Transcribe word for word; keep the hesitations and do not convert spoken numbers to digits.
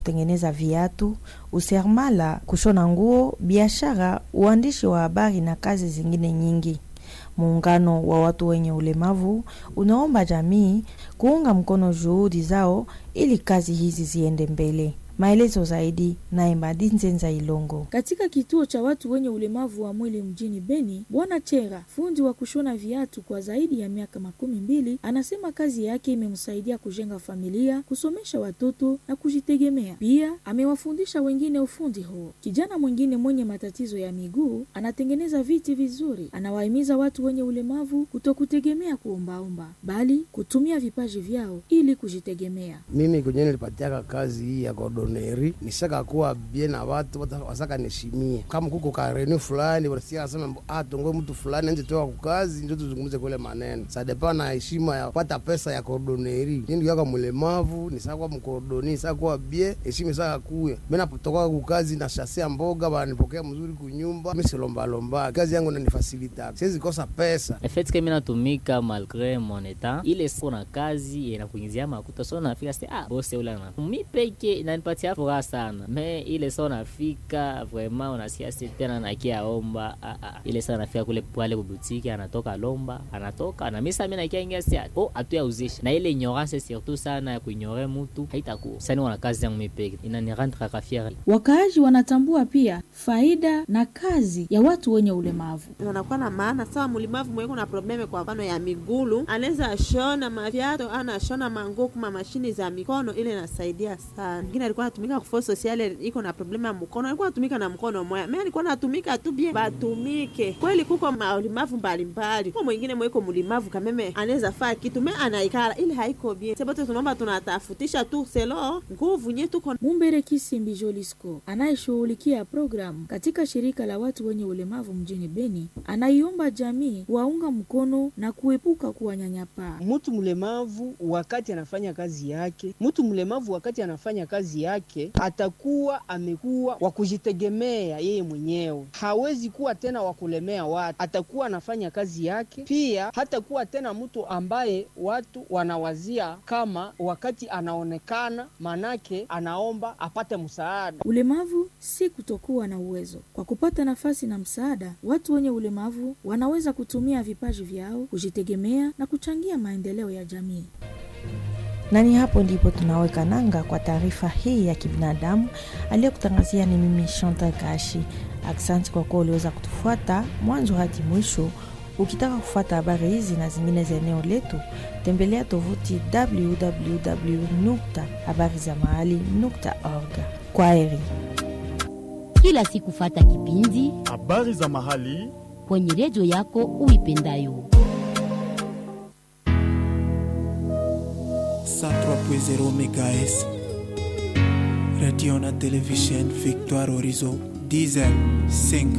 tengeneza viatu, useremala, kushona nguo, biashara, uandishi wa habari na kazi zingine nyingi. Muungano wa watu wenye ulemavu unaomba jamii kuunga mkono juhudi zao ili kazi hizi ziende mbele. Maelezo zaidi na Imadi Nzenza Ilongo. Katika kituo cha watu wenye ulemavu wa mwili mjini Beni, Bwana Chera, fundi wa kushona viatu kwa zaidi ya miaka makumi mbili, anasema kazi yake imemsaidia kujenga familia, kusomesha watoto na kujitegemea. Pia amewafundisha wengine ufundi huo. Kijana mwingine mwenye matatizo ya miguu anatengeneza viti vizuri. Anawahimiza watu wenye ulemavu kutokutegemea kuombaomba, bali kutumia vipaji vyao ili kujitegemea. Mimi kwenye nilipatiaka kazi hii ya kodoneri nisaka kuwa bien na watu wasaka nishimie. Kama kuko kareni fulani wanasikia sema ah tongo mtu fulani nje toka kukazi ndio tuzungumze kule maneno. Sadepa na heshima ya kupata pesa ya kodoneri. Ndio yaka mlemavu nisaka mkodoni nisaka kuwa bien heshima saka kuwe. Mimi napotoka kukazi na shasea mboga wanipokea mzuri kunyumba. Mimi silomba lomba. Kazi yangu inanifasilita. Siwezi kosa pesa. Effect kama natumika malgré mon état. Ile sona kazi inakuingizia makuta sona nafika sasa ah boss yule na. Mimi peke inanipatia furaha sana. Me ile sona nafika vraiment unasikia tena na kia omba ah, ah. Ile sana nafika kule pale kwa boutique anatoka lomba anatoka na mimi sasa mimi nakia ingia sia oh atu ya uzisha na ile ignorance surtout sana ya kuignore mtu haitakuwa sasa wana kazi yangu mipeke inanirendre kafier. Wakaaji wanatambua pia faida na kazi ya watu wenye ulemavu. Wanakuwa na maana sawa mlemavu mwenye kuna probleme kwa mfano ya migulu anaweza shona maviato ana shona manguo kuma mashini za mikono ile inasaidia sana. Mwingine alikuwa anatumika kwa force sociale iko na problema ya mkono alikuwa anatumika na mkono moja. Mimi nilikuwa natumika tu bien batumike. Kweli kuko mlemavu mbalimbali. Kwa mwingine mweko mlemavu kameme anaweza faa kitu mimi anaikala ile haiko bien. Sababu tunaomba tunatafutisha tu selo nguvu nyetu kwa Mumbere Kisimbi Jolisco anayeshughulikia program katika shirika la watu wenye ulemavu mjini Beni anaiomba jamii waunga mkono na kuepuka kuwanyanyapaa. Mtu mlemavu wakati anafanya kazi yake, mtu mlemavu wakati anafanya kazi yake atakuwa amekuwa wa kujitegemea yeye mwenyewe. Hawezi kuwa tena wa kulemea watu. Atakuwa anafanya kazi yake. Pia hatakuwa tena mtu ambaye watu wanawazia kama wakati anaonekana manake anaomba apate msaada. Ulemavu si kutokuwa na uwezo. Kwa kupata nafasi na msaada, watu wenye ulemavu wanaweza kutumia vipaji vyao, kujitegemea na kuchangia maendeleo ya jamii. Na ni hapo ndipo tunaweka nanga kwa taarifa hii ya kibinadamu. Aliyekutangazia ni mimi Chantal Kashi. Asante kwa kuwa uliweza kutufuata mwanzo hadi mwisho. Ukitaka kufuata habari hizi na zingine za eneo letu, tembelea tovuti w w w nukta habari za mahali nukta org. Kwaheri. Kila siku fata kipindi habari za mahali kwenye redio yako uipendayo. cent trois point zéro mégahertz Radio na Television Victoire Horizon Diesel cinq